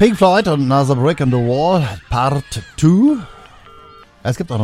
Pink Floyd und Another Brick in the Wall, Part 2. Es gibt auch noch